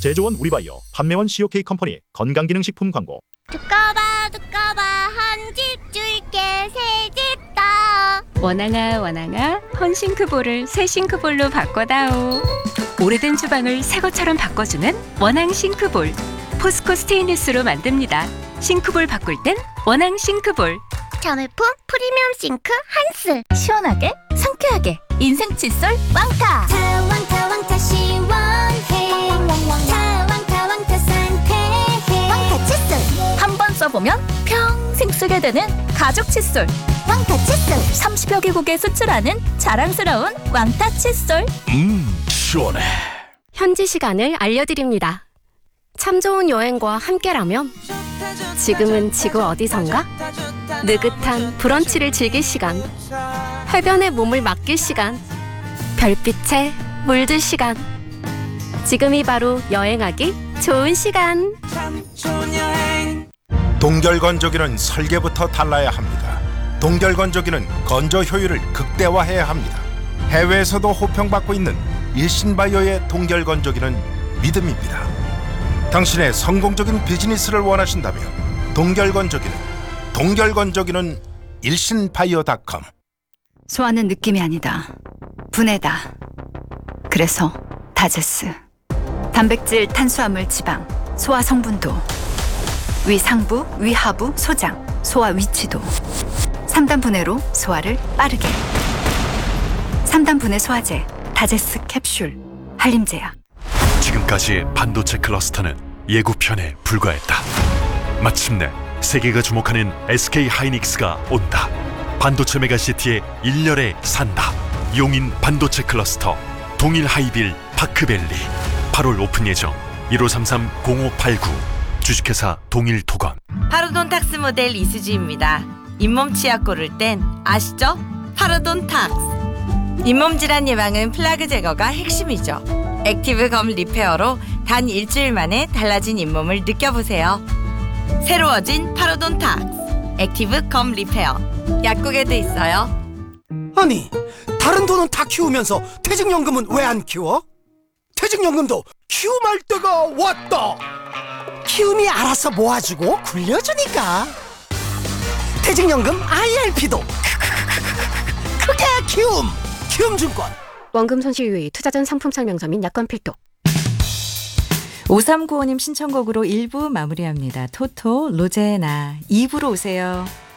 제조원 우리바이오, 판매원 COK 컴퍼니 건강기능식품 광고. 두꺼봐 두꺼봐 한 집 줄게 새 집 다. 원앙아 원앙아 헌싱크볼을 새 싱크볼로 바꿔다오. 오래된 주방을 새 것처럼 바꿔주는 원앙 싱크볼. 포스코 스테인리스로 만듭니다. 싱크볼 바꿀 땐 원앙 싱크볼. 자매품 프리미엄 싱크 한스. 시원하게 상쾌하게 인생 칫솔 왕타. 왕타 시원해. 왕타 상쾌해. 왕타 칫솔. 한 번 써보면 평생 쓰게 되는 가죽 칫솔. 왕타 칫솔. 30여 개국에 수출하는 자랑스러운 왕타 칫솔. 시원해. 현지 시간을 알려드립니다. 참 좋은 여행과 함께라면 지금은 지구 어디선가? 느긋한 브런치를 즐길 시간, 해변에 몸을 맡길 시간, 별빛에 물들 시간. 지금이 바로 여행하기 좋은 시간. 동결건조기는 설계부터 달라야 합니다. 동결건조기는 건조 효율을 극대화해야 합니다. 해외에서도 호평받고 있는 일신바이오의 동결건조기는 믿음입니다. 당신의 성공적인 비즈니스를 원하신다면 동결건조기는 일신바이오닷컴. 소화는 느낌이 아니다. 분해다. 그래서 다제스. 단백질, 탄수화물, 지방, 소화 성분도, 위 상부, 위 하부, 소장, 소화 위치도 3단 분해로 소화를 빠르게. 3단 분해 소화제, 다제스 캡슐, 한림제약. 지금까지 반도체 클러스터는 예고편에 불과했다. 마침내 세계가 주목하는 SK 하이닉스가 온다. 반도체 메가시티의 일렬에 산다. 용인 반도체 클러스터 동일 하이빌 파크밸리 8월 오픈 예정. 1533-0589 주식회사 동일토건. 파로돈탁스 모델 이수지입니다. 잇몸 치약 고를 땐 아시죠? 파로돈탁스. 잇몸 질환 예방은 플라그 제거가 핵심이죠. 액티브 검 리페어로 단 일주일 만에 달라진 잇몸을 느껴보세요. 새로워진 파로돈탁스 액티브 검 리페어. 약국에도 있어요. 아니, 다른 돈은 다 키우면서 퇴직연금은 왜 안 키워? 퇴직연금도 키움할 때가 왔다. 키움이 알아서 모아주고 굴려주니까. 퇴직연금 IRP도 크게 키움증권. 원금 손실 유의, 투자 전 상품 설명서 및 약관 필독. 5395님 신청곡으로 1부 마무리합니다. 토토 로제나 2부로 오세요.